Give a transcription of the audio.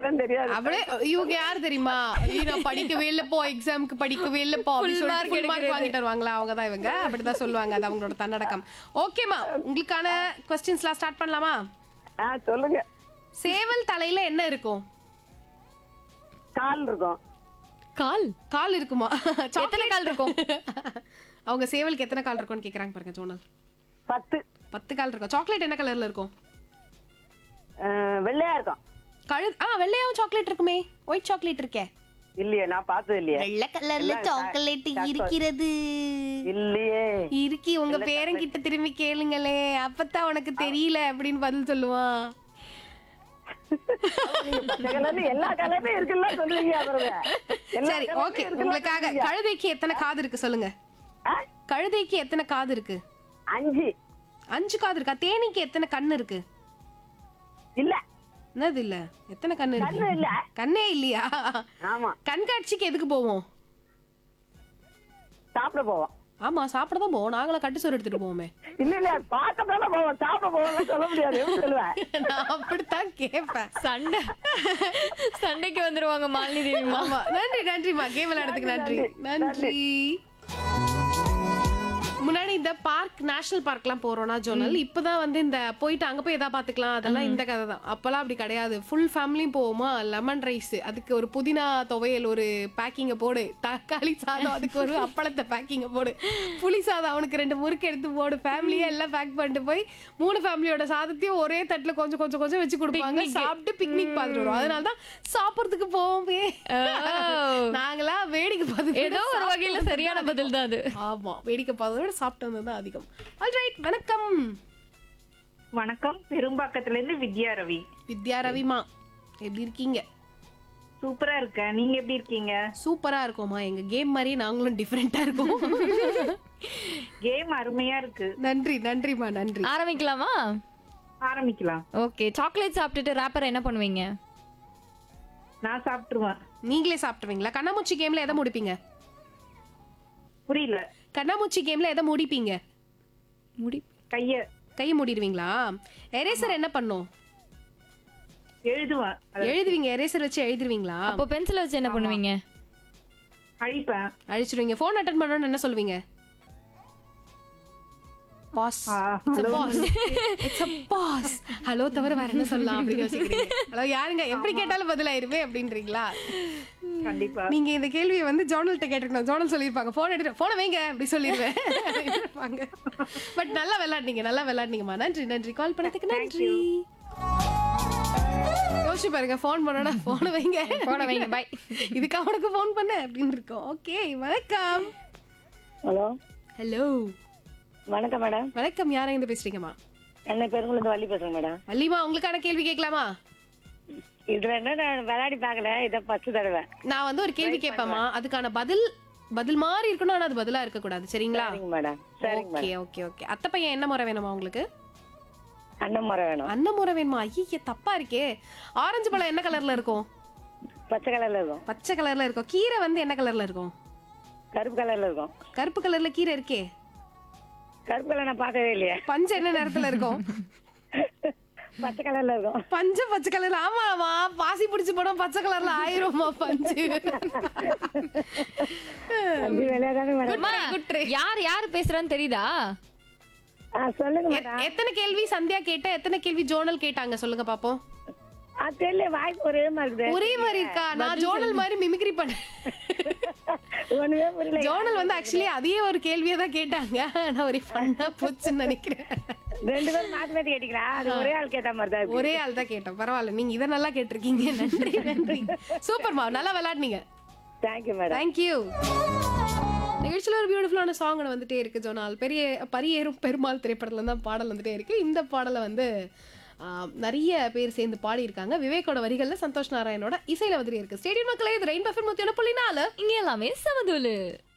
இடம் தெரியாது. அப்படியே இவங்க யாரு தெரியுமா? நான் படிக்கவே இல்லப்போ, எக்ஸாமுக்கு படிக்கவே இல்லப்போ அப்படின்னு சொல்லிட்டு full mark வாங்கிட்டு வருவாங்களா, அவங்கதான் இவங்க. அப்படிதான் சொல்லுவாங்க, அது அவங்களோட தன்னடக்கம். ஓகேமா, உங்களுக்கான கொஸ்டின்ஸ்லாம் ஸ்டார்ட் பண்ணலாமா? சொல்லுங்க. சேவல் தலையில என்ன இருக்கும்? கால் இருக்கும். கால் இருக்குமா? எத்தனை கால் இருக்கும்? அவங்க சேவலுக்கு எத்தனை கால் இருக்கும்னு கேக்குறாங்க பாருங்க ஜோனல். 10 கால் இருக்கும். சாக்லேட் என்ன கலர்ல இருக்கும்? வெள்ளையா இருக்கும். வெள்ளையாவும் சாக்லேட் இருக்குமே. ஒயிட் சாக்லேட் இருக்கே. இல்லையே, நான் பார்த்தது இல்லையே. வெள்ளை கலர்ல சாக்லேட் இருக்கிறது. இல்லையே. இருக்கி, உங்க பேரங்கிட்ட திரும்பி கேளுங்களே, அப்பதான் உனக்கு தெரியல அப்படின்னு பதில் சொல்லுவான். எல்லா கலருமே இருக்குல்ல சொல்றீங்க. சரி, ஓகே. உங்களுக்காக கழுதைக்கு எத்தனை காது இருக்கு சொல்லுங்க. கழுதைக்கு எத்தனை காது இருக்கு? 5 காது இருக்கா? தேனீக்கு எத்தனை கண்ணு இருக்கு? இல்ல. என்னது இல்ல? எத்தனை கண்ணு இருக்கு? இல்ல. கண்ணே இல்லையா? ஆமா. கண்காட்சிக்கு எதுக்கு போவோம்? சாப்பிட போவோம். ஆமா, சாப்பிட தான் போவோம். நாங்களும் கட்டு சோறு எடுத்துட்டு போவோமே. இல்ல பார்க்கத்தானே போவோம், சாப்பிட போவோம் சொல்ல முடியாது. எப்படி சொல்லுவேன்? நான் அப்படித்தான் கேட்பேன். சண்டைக்கு வந்துருவாங்க மாலினி தேவி. ஆமா, நன்றிமா, கேம் விளையாடுறதுக்கு நன்றி. முன்னாடி இந்த பார்க், நேஷனல் பார்க்லாம் போறோம்னா ஜோனல், இப்பதான் வந்து இந்த போயிட்டு அங்க போய் எதா பாத்துக்கலாம், அதெல்லாம் இந்த கதை தான். அப்பெல்லாம் அப்படி கிடையாது. ஃபுல் ஃபேமிலியும் போவோமா. லெமன் ரைஸ், அதுக்கு ஒரு புதினா துவையல், ஒரு பேக்கிங்க போடு. தக்காளி சாதம், அதுக்கு ஒரு அப்பளத்தை பேக்கிங்க போடு. புளி சாதம், அவனுக்கு 2 முறுக்கு எடுத்து போடு. ஃபேமிலியா எல்லாம் பேக் பண்ணிட்டு போய் 3 ஃபேமிலியோட சாதத்தையும் ஒரே தட்டுல கொஞ்சம் கொஞ்சம் கொஞ்சம் வச்சு கொடுப்பாங்க. சாப்பிட்டு பிக்னிக் பார்த்துட்டு வரும். அதனாலதான் சாப்பிடறதுக்கு போவோமே. நாங்களா வேடிக்கை பார்த்து, ஏதோ ஒரு வகையில சரியான பதில் தான் அது. ஆமா, வேடிக்கை பார்த்ததோட சாப்பிட்டு வந்ததுதான் அதிகம். ஆல்ரைட், வணக்கம். வணக்கம், பெரும்பாக்கத்துல இருந்து வித்யா ரவி. வித்யா ரவிமா, எப்படி இருக்கீங்க? சூப்பரா இருக்கேன். நீங்க எப்படி இருக்கீங்க? சூப்பரா இருக்கோமா. எங்க கேம் மாதிரியே நாங்களும் டிஃபரெண்டா இருக்கோம். கேம் அருமையா இருக்கு. நன்றிமா, நன்றி. ஆரம்பிக்கலாமா? ஆரம்பிக்கலாம். ஓகே. சாக்லேட் சாப்பிட்டுட்டு ராப்பர் என்ன பண்ணுவீங்க? நான் சாப்பிட்டுருவேன். நீங்களே சாப்பிட்டுவீங்களா? கண்ணாமூச்சி கேம்ல எதை முடிப்பீங்க? புரியல. கண்ணாமூச்சி கேம்ல எதை முடிப்பீங்க? கைய மூடிடுவீங்களா? எரேசர் என்ன பண்ணும்? எழுதுவேன். எழுதுவீங்க. எரேசர் வச்சு எழுதுவீங்களா? அப்போ பென்சில் வச்சு என்ன பண்ணுவீங்க? அழிப்பேன். அழிச்சிடுவீங்க. போன் அட்டெண்ட் பண்ணணும்னு என்ன சொல்லுவீங்க? Pass. It's a pause. Hello தவிர வேற என்ன சொல்லலாம் அப்படி யோசிக்கிறீங்க? ஹலோ யாருங்க, எப்படி கேட்டாலும் பதிலாயிருமே அப்படின்றீங்களா? கண்டிப்பா. நீங்க இந்த கேள்வியை வந்து ஜோனல்ட்ட கேட்டிருக்கணும். ஜோனல் சொல்லியிருப்பாங்க, போன் எடுத்து போனை வைங்க அப்படி சொல்லிடுவேன். பட் நல்லா விளையாடுனீங்கம்மா. நன்றி. கால் பண்ணதுக்கு நன்றி. யோசிச்சு பாருங்க, போன் பண்ணோட போனை வைங்க பை, இதுக்கு அவனுக்கு போன் பண்ண அப்படின்னு இருக்கோம். ஓகே, வணக்கம். ஹலோ. வணக்கம் மேடம். வணக்கம், யாரா இருந்து பேசுறீங்கம்மா? என்ன பெருங்குளத்து வள்ளி பேசுறேன் மேடம். வள்ளிமா, உங்களுக்கான கேள்வி கேட்கலாமா? இதுல என்ன, நான் விளையாடி பாக்கல, இத 10 தடவை. நான் வந்து ஒரு கேள்வி கேட்பேம்மா, அதுக்கான பதில் மாறி இருக்கணும், ஆனா அது பதிலா இருக்க கூடாது. சரிங்களா? சரிங்க மேடம். சரிங்க மேடம். ஓகே. அத்தை பையன் என்ன முறை வேணுமா உங்களுக்கு? அன்னமுறை வேணும். அன்னமுறை வேணுமா? ஐயே, தப்பா இருக்கே. ஆரஞ்சு பழம் என்ன கலர்ல இருக்கும்? பச்சை கலர்ல இருக்கும். பச்சை கலர்ல இருக்கும். கீரை வந்து என்ன கலர்ல இருக்கும்? கருப்பு கலர்ல இருக்கும். கருப்பு கலர்ல கீரை இருக்கே. கருப்பு கலர் நான் பார்க்கவே இல்லையே. பஞ்சு என்ன நிறத்துல இருக்கும்? பச்சை கலர்ல இருக்கும். பச்சை கலர்ல. ஆமாமா, பாசி பிடிச்சு போடும் பச்சை கலர்ல ஆயிருமா பஞ்சு. யார் பேசுறான்னு தெரியுதா? சொல்லுங்க மேடம். எத்தனை கேள்வி சந்தியா கேட்ட, எத்தனை கேள்வி ஜோனல் கேட்டாங்க சொல்லுங்க பாப்போம். தெரியல, வாய்ஸ் ஒரே மாதிரி இருக்கா? நான் ஜோனல் மாதிரி மிமிக்ரி பண்ண. ஜோனல் வந்து ஆக்சுவலி அதே ஒரு கேள்வியை தான் கேட்டாங்க. நான் ஒரு ஃபன்னா போச்சுன்னு நினைக்கிறேன். 2 பேரும் மாத்தி மாத்தி கேட்டீங்களா? அது ஒரே ஆள் கேட்ட மாதிரி தான். ஒரே ஆள் தான் கேட்டோம். பரவாயில்ல, நீங்க இதை நல்லா கேட்டிருக்கீங்க. நன்றி. சூப்பர்மா, நல்லா விளையாடுனீங்க. Thank you madam. தேங்க்யூ. நிகழ்ச்சியில் ஒரு பியூட்டிஃபுல்லான சாங் வந்துட்டே இருக்கு ஜோனால். பரியேறும் பெருமாள் திரைப்படத்துல தான் பாடல் வந்துட்டே இருக்கு. இந்த பாடலை வந்து நிறைய பேர் சேர்ந்து பாடியிருக்காங்க. விவேக்கோட வரிகள்ல சந்தோஷ் நாராயணோட இசையில வந்துட்டே இருக்கு. ஸ்டேடியம் மக்களே, இது ரெயின் பஃபர் 101.4. இங்க எல்லாமே சமதுலு.